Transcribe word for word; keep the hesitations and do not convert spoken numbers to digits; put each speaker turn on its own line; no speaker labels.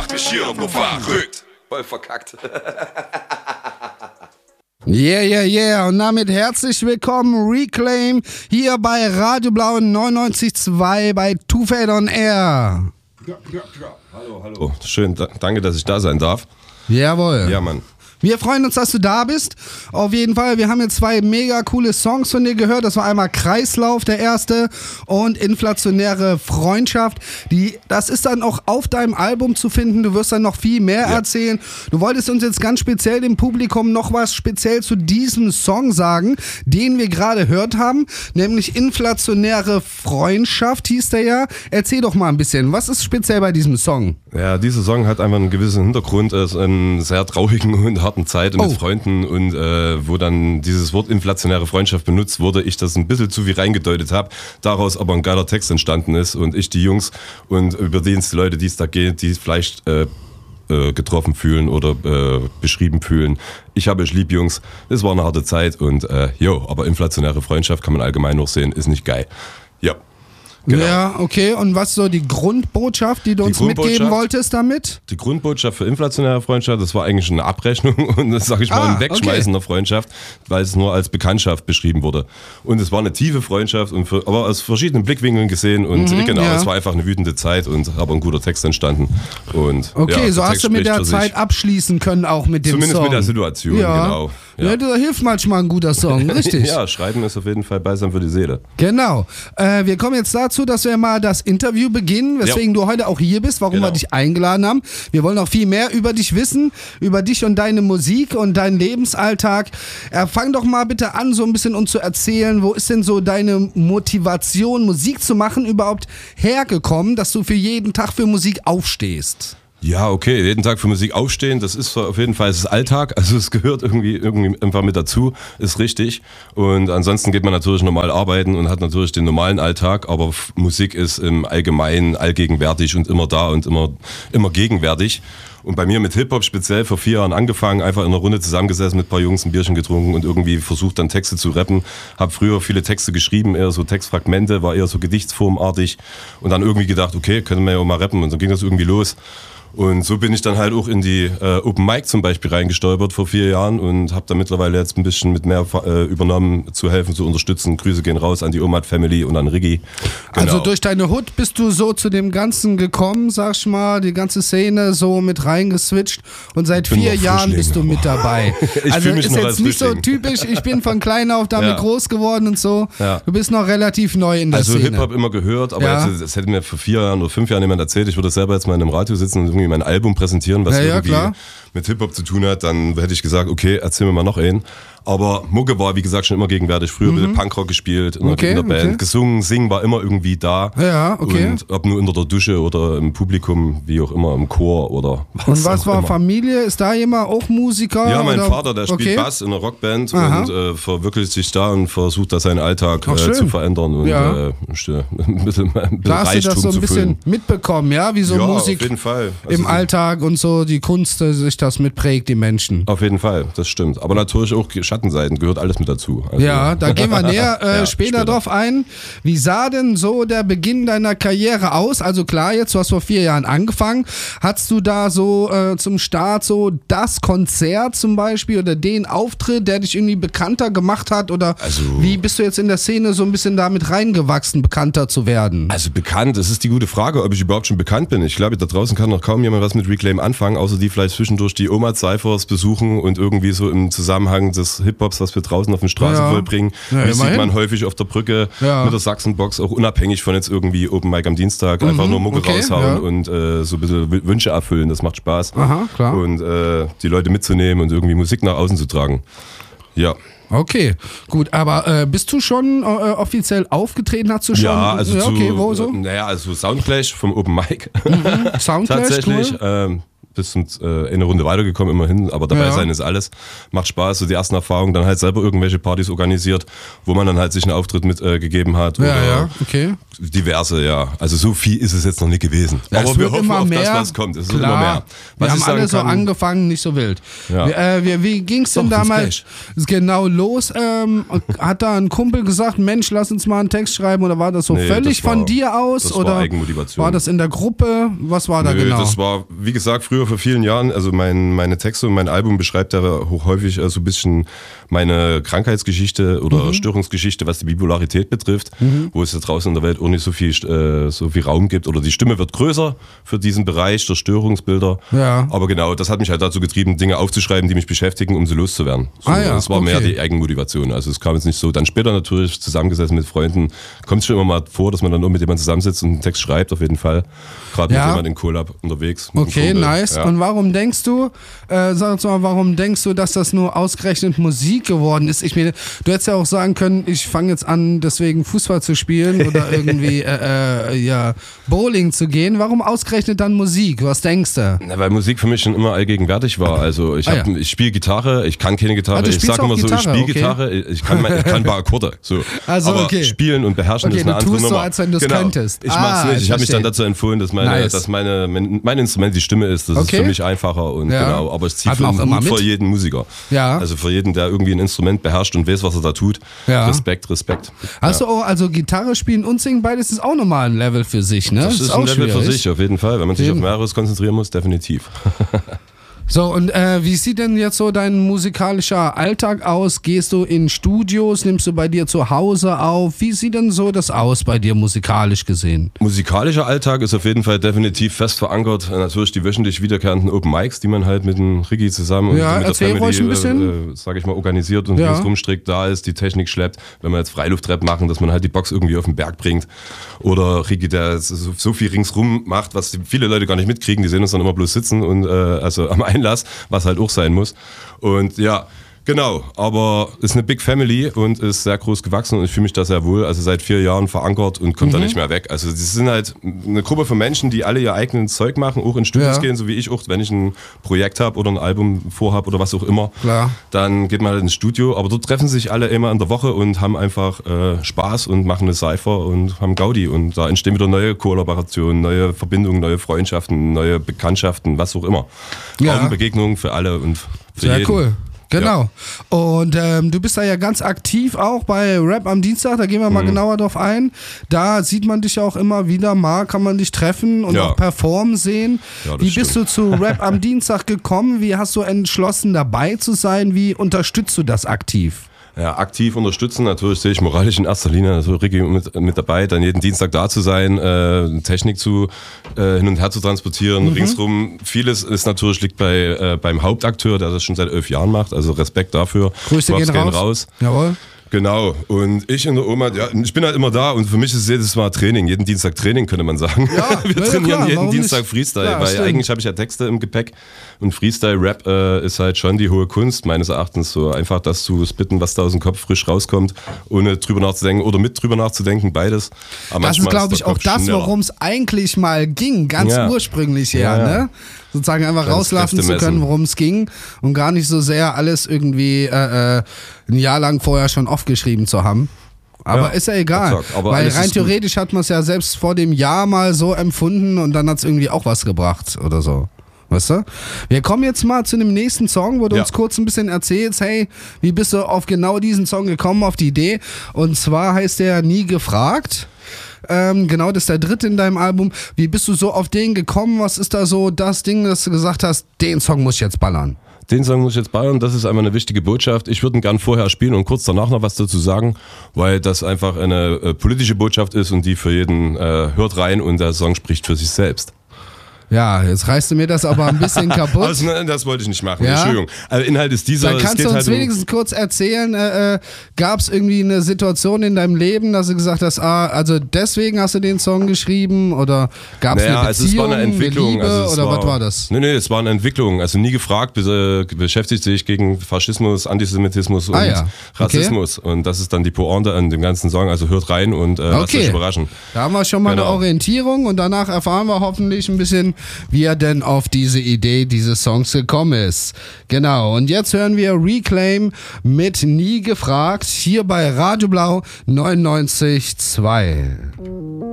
macht mich hier irgendwo verrückt. Voll verkackt.
Yeah, yeah, yeah. Und damit herzlich willkommen, Reclaim, hier bei Radio Blau neunundneunzig Komma zwei bei Two Fade on Air.
Ja, ja, ja. Hallo, hallo. Schön, da, danke, dass ich da sein darf.
Jawohl.
Ja, Mann.
Wir freuen uns, dass du da bist. Auf jeden Fall, wir haben jetzt zwei mega coole Songs von dir gehört. Das war einmal Kreislauf, der erste, und Inflationäre Freundschaft. Die, das ist dann auch auf deinem Album zu finden. Du wirst dann noch viel mehr ja. erzählen. Du wolltest uns jetzt ganz speziell dem Publikum noch was speziell zu diesem Song sagen, den wir gerade gehört haben, nämlich Inflationäre Freundschaft hieß der ja. Erzähl doch mal ein bisschen, was ist speziell bei diesem Song?
Ja, dieser Song hat einfach einen gewissen Hintergrund, ist einen sehr traurigen und harten Zeit und oh. mit Freunden, und äh, wo dann dieses Wort inflationäre Freundschaft benutzt wurde, ich das ein bisschen zu viel reingedeutet habe, daraus aber ein geiler Text entstanden ist und ich die Jungs und über die Leute, die es da geht, die vielleicht äh, äh, getroffen fühlen oder äh, beschrieben fühlen. Ich habe euch lieb, Jungs, es war eine harte Zeit und äh, jo, aber inflationäre Freundschaft kann man allgemein noch sehen, ist nicht geil. Ja.
Genau. Ja, okay. Und was ist so die Grundbotschaft, die du die uns mitgeben wolltest damit?
Die Grundbotschaft für inflationäre Freundschaft, das war eigentlich eine Abrechnung und das sage ich mal, ah, ein Wegschmeißen okay. der Freundschaft, weil es nur als Bekanntschaft beschrieben wurde. Und es war eine tiefe Freundschaft, und für, aber aus verschiedenen Blickwinkeln gesehen und mhm, genau, ja. es war einfach eine wütende Zeit und aber ein guter Text entstanden. Und,
okay,
ja,
so hast du mit der Zeit abschließen können, auch mit dem
Zumindest
Song.
Zumindest mit der Situation,
ja.
genau.
Ja. Ja, da hilft manchmal ein guter Song, richtig.
Ja, schreiben ist auf jeden Fall Balsam für die Seele.
Genau. Äh, wir kommen jetzt dazu, dass wir mal das Interview beginnen, weswegen ja. du heute auch hier bist, warum genau. wir dich eingeladen haben. Wir wollen noch viel mehr über dich wissen, über dich und deine Musik und deinen Lebensalltag. Äh, fang doch mal bitte an, so ein bisschen uns zu erzählen, wo ist denn so deine Motivation, Musik zu machen, überhaupt hergekommen, dass du für jeden Tag für Musik aufstehst?
Ja, okay, jeden Tag für Musik aufstehen, das ist auf jeden Fall, es ist Alltag, also es gehört irgendwie, irgendwie einfach mit dazu, ist richtig. Und ansonsten geht man natürlich normal arbeiten und hat natürlich den normalen Alltag, aber Musik ist im Allgemeinen allgegenwärtig und immer da und immer, immer gegenwärtig. Und bei mir mit Hip-Hop speziell vor vier Jahren angefangen, einfach in einer Runde zusammengesessen mit ein paar Jungs, ein Bierchen getrunken und irgendwie versucht dann Texte zu rappen. Hab früher viele Texte geschrieben, eher so Textfragmente, war eher so gedichtsformartig und dann irgendwie gedacht, okay, können wir ja auch mal rappen, und so ging das irgendwie los. Und so bin ich dann halt auch in die äh, Open Mic zum Beispiel reingestolpert vor vier Jahren und habe da mittlerweile jetzt ein bisschen mit mehr äh, übernommen, zu helfen, zu unterstützen. Grüße gehen raus an die Omad Family und an Riggi. Genau.
Also durch deine Hood bist du so zu dem Ganzen gekommen, sag ich mal, die ganze Szene so mit reingeswitcht, und seit vier Jahren bist du mit dabei.
Ich
also
mich
ist
noch
jetzt nicht so typisch, ich bin von klein auf damit ja. groß geworden und so. Ja. Du bist noch relativ neu in der
also
Szene.
Also Hip-Hop immer gehört, aber
ja.
jetzt, das hätte mir vor vier Jahren oder fünf Jahren jemand erzählt, ich würde selber jetzt mal in einem Radio sitzen und irgendwie mein Album präsentieren, was ja, irgendwie ja, mit Hip-Hop zu tun hat, dann hätte ich gesagt, okay, erzähl mir mal noch einen. Aber Mucke war, wie gesagt, schon immer gegenwärtig. Früher mhm. Punkrock gespielt, in, okay, in der Band. Okay. Gesungen, singen war immer irgendwie da.
Ja, okay.
Und ob nur unter der Dusche oder im Publikum, wie auch immer, im Chor oder was
Und was war
immer.
Familie? Ist da jemand auch Musiker?
Ja, mein
oder?
Vater, der spielt okay. Bass in einer Rockband Aha. und äh, verwirklicht sich da und versucht da seinen Alltag äh, zu verändern und
ja.
äh, ein bisschen, ein bisschen
da hast
Reichtum
du das so ein bisschen
füllen.
mitbekommen, ja? Wie so
ja,
Musik
auf jeden Fall. Also
im Alltag und so, die Kunst, dass sich das mitprägt, die Menschen.
Auf jeden Fall, das stimmt. Aber natürlich auch Schattenseiten, gehört alles mit dazu. Also
ja, da gehen wir näher äh,
ja,
später,
später
drauf ein. Wie sah denn so der Beginn deiner Karriere aus? Also klar, jetzt, du hast vor vier Jahren angefangen. Hattest du da so äh, zum Start so das Konzert zum Beispiel oder den Auftritt, der dich irgendwie bekannter gemacht hat? Oder
also,
wie bist du jetzt in der Szene so ein bisschen damit reingewachsen, bekannter zu werden?
Also bekannt, das ist die gute Frage, ob ich überhaupt schon bekannt bin. Ich glaube, da draußen kann noch kaum jemand was mit Reclaim anfangen, außer die vielleicht zwischendurch die Omad Cyphers besuchen und irgendwie so im Zusammenhang des Hip-Hops, was wir draußen auf den Straßen ja. vollbringen. Ja, Mich sieht man häufig auf der Brücke ja. mit der Sachsenbox, auch unabhängig von jetzt irgendwie Open Mic am Dienstag, mhm, einfach nur Mucke okay, raushauen ja. und äh, so ein bisschen Wünsche erfüllen, das macht Spaß.
Aha, klar.
Und äh, die Leute mitzunehmen und irgendwie Musik nach außen zu tragen. Ja.
Okay, gut, aber äh, bist du schon äh, offiziell aufgetreten? Hast du schon?
Ja, also
ja, okay,
zu,
wo so?
Naja, also Soundclash vom Open Mic.
Mhm. Soundclash,
tatsächlich.
Cool.
Ähm, bis zum äh, eine Runde weitergekommen, immerhin, aber dabei
Ja.
sein ist alles. Macht Spaß, so die ersten Erfahrungen, dann halt selber irgendwelche Partys organisiert, wo man dann halt sich einen Auftritt mit äh, gegeben hat.
Ja,
oder
ja, okay.
diverse, ja. Also so viel ist es jetzt noch nicht gewesen.
Ja,
aber
es
wir
wird
hoffen
immer
auf
mehr.
das, was kommt. Es wird
Klar.
immer mehr. Was
Wir
ich
haben alle
sagen
so
kann,
angefangen, nicht so wild.
Ja.
Wie, äh, wie, wie ging es denn
Doch,
damals genau los? Ähm, hat da ein Kumpel gesagt, Mensch, lass uns mal einen Text schreiben, oder war das so
Nee,
völlig
das war-
von dir aus?
das
oder
war Eigenmotivation.
war das in der Gruppe? Was war da
Nö,
genau?
das war, wie gesagt, früher vor vielen Jahren, also mein, meine Texte und mein Album beschreibt ja hochhäufig äh, so ein bisschen meine Krankheitsgeschichte oder
Mhm.
Störungsgeschichte, was die Bipolarität betrifft, mhm. wo es ja draußen in der Welt auch nicht so viel, äh, so viel Raum gibt oder die Stimme wird größer für diesen Bereich der Störungsbilder.
Ja.
Aber genau, das hat mich halt dazu getrieben, Dinge aufzuschreiben, die mich beschäftigen, um sie loszuwerden. So,
Ah ja,
das war
okay.
mehr die Eigenmotivation. Also es kam jetzt nicht so. Dann später natürlich zusammengesessen mit Freunden. Kommt es schon immer mal vor, dass man dann nur mit jemandem zusammensitzt und einen Text schreibt, auf jeden Fall. Gerade
Ja.
mit jemandem in Collab unterwegs. mit einem
Okay,
Kumpel.
nice.
Ja.
Und warum denkst du, äh, sag uns mal, warum denkst du, dass das nur ausgerechnet Musik geworden ist? Ich meine, du hättest ja auch sagen können, ich fange jetzt an, deswegen Fußball zu spielen oder irgendwie äh, äh, ja, Bowling zu gehen. Warum ausgerechnet dann Musik? Was denkst du?
Na, weil Musik für mich schon immer allgegenwärtig war. Also ich,
Ah,
hab-
ja.
ich spiele Gitarre, ich kann keine Gitarre.
Ah, du
ich
spielst
sage immer
auch
so, ich
Gitarre,
spiele
okay.
Gitarre, ich kann, mein- ich kann ein paar Akkorde. So.
Also,
Aber
okay.
spielen und beherrschen
Okay,
ist eine
du
andere
tust so,
Nummer.
als wenn du's
genau.
könntest.
Ich
Ah,
mach's nicht.
ich
Ich habe mich
verstehe.
dann dazu empfohlen, dass meine,
Nice.
dass meine, mein, mein Instrument die Stimme ist. Das
Okay.
ist für mich einfacher und
Ja.
genau. Aber es zieht
Hat
für,
man auch immer
Hut
mit?
vor jeden Musiker.
Ja.
Also für jeden, der irgendwie ein Instrument beherrscht und weiß, was er da tut.
Ja.
Respekt, Respekt.
Hast du auch, also Gitarre spielen und singen, beides ist auch nochmal ein Level für sich, ne?
Das ist
auch
ein Level für
schwierig.
sich, auf jeden Fall. Wenn man sich auf
Eben.
mehreres konzentrieren muss, definitiv.
So, und äh, wie sieht denn jetzt so dein musikalischer Alltag aus? Gehst du in Studios, nimmst du bei dir zu Hause auf? Wie sieht denn so das aus bei dir musikalisch gesehen?
Musikalischer Alltag ist auf jeden Fall definitiv fest verankert. Natürlich die wöchentlich wiederkehrenden Open Mics, die man halt mit dem Ricky zusammen
Ja,
und mit
erzähl
der Family,
ruhig ein bisschen.
äh, äh, sag ich mal, organisiert und
Ja.
alles rumstrickt, da ist, die Technik schleppt. Wenn wir jetzt Freiluftrap machen, dass man halt die Box irgendwie auf den Berg bringt. Oder Ricky, der so, so viel ringsrum macht, was die- viele Leute gar nicht mitkriegen. Die sehen uns dann immer bloß sitzen und äh, also am Einlass, was halt auch sein muss. Und ja, genau, aber ist eine Big Family und ist sehr groß gewachsen und ich fühle mich da sehr wohl. Also seit vier Jahren verankert und kommt da nicht mehr weg. Also das sind halt eine Gruppe von Menschen, die alle ihr eigenes Zeug machen, auch in Studios
Ja.
gehen, so wie ich auch, wenn ich ein Projekt habe oder ein Album vorhab oder was auch immer.
Klar.
Dann geht man halt ins Studio, aber dort treffen sich alle immer in der Woche und haben einfach äh, Spaß und machen eine Cypher und haben Gaudi und da entstehen wieder neue Kollaborationen, neue Verbindungen, neue Freundschaften, neue Bekanntschaften, was auch immer.
Ja.
Raumbegegnungen für alle und für
Sehr
jeden.
cool. Genau. Und ähm, du bist da ja ganz aktiv auch bei Rap am Dienstag, da gehen wir
Mhm.
mal genauer drauf ein. Da sieht man dich auch immer wieder mal, kann man dich treffen und
Ja.
auch performen sehen.
Ja, das
Wie bist du zu Rap am Dienstag gekommen? Wie hast du entschlossen dabei zu sein? Wie unterstützt du das aktiv?
Ja, aktiv unterstützen, natürlich sehe ich moralisch in erster Linie, also Ricky mit, mit dabei, dann jeden Dienstag da zu sein, äh, Technik zu äh, hin und her zu transportieren,
Mhm.
ringsrum. Vieles ist natürlich liegt bei äh, beim Hauptakteur, der das schon seit elf Jahren macht, also Respekt dafür.
Grüße
Props
gehen raus. Jawohl.
Genau, und ich und der Oma, ja, ich bin halt immer da und für mich ist jedes Mal Training, jeden Dienstag Training, könnte man sagen.
Ja,
wir
ja,
trainieren
klar,
jeden
warum
Dienstag
nicht?
Freestyle,
Klar,
weil
stimmt.
eigentlich habe ich ja Texte im Gepäck und Freestyle-Rap äh, ist halt schon die hohe Kunst, meines Erachtens, so einfach das zu spitten, was da aus dem Kopf frisch rauskommt, ohne drüber nachzudenken oder mit drüber nachzudenken, beides. Aber
Das ist,
manchmal
glaube ich,
der
auch
Kopf
das,
schneller.
worum es eigentlich mal ging, ganz
Ja.
ursprünglich her,
Ja, ja.
ne? Sozusagen einfach
Ganz
rauslassen
Kräfte
zu können,
messen.
worum es ging und gar nicht so sehr alles irgendwie äh, äh, ein Jahr lang vorher schon aufgeschrieben zu haben. Aber
Ja,
ist ja egal,
exakt. Aber
weil
alles
rein
ist gut.
theoretisch hat man es ja selbst vor dem Jahr mal so empfunden und dann hat es irgendwie auch was gebracht oder so. Weißt du? Wir kommen jetzt mal zu dem nächsten Song, wo du
Ja.
uns kurz ein bisschen erzählst, hey, wie bist du auf genau diesen Song gekommen, auf die Idee? Und zwar heißt der Nie gefragt. Ähm, genau, das ist der dritte in deinem Album. Wie bist du so auf den gekommen? Was ist da so das Ding, dass du gesagt hast, den Song muss ich jetzt ballern?
Den Song muss ich jetzt ballern, das ist einmal eine wichtige Botschaft. Ich würde ihn gern vorher spielen und kurz danach noch was dazu sagen, weil das einfach eine äh, politische Botschaft ist und die für jeden äh, hört rein und der Song spricht für sich selbst.
Ja, jetzt reißt du mir das aber ein bisschen kaputt.
Also, nein, das wollte ich nicht machen,
Ja?
Entschuldigung. Also Inhalt ist dieser,
Dann
es
kannst
geht
du uns
halt um,
wenigstens kurz erzählen, äh, äh, gab es irgendwie eine Situation in deinem Leben, dass du gesagt hast, ah, also deswegen hast du den Song geschrieben oder gab es
naja,
eine
also
Beziehung,
es war eine Entwicklung.
Liebe
also es
oder
war,
was war das?
Nee, nee, es war eine Entwicklung. Also nie gefragt, bis, äh, beschäftigt sich gegen Faschismus, Antisemitismus und
Ah, ja. Okay.
Rassismus. Und das ist dann die Pointe an dem ganzen Song. Also hört rein und äh, lasst
Okay.
euch überraschen.
Da haben wir schon mal
Genau.
eine Orientierung und danach erfahren wir hoffentlich ein bisschen wie er denn auf diese Idee dieses Songs gekommen ist. Genau, und jetzt hören wir Reclaim mit Nie gefragt, hier bei Radio Blau neunundneunzig Komma zwei.